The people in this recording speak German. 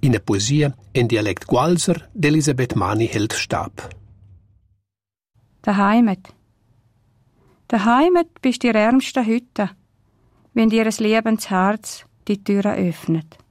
in der Poesie in Dialekt Gualser d'Elisabeth Mani hält Stab. Der Heimat. Der Heimat bist die ärmste Hütte, wenn dir ein Lebensherz die Türe öffnet.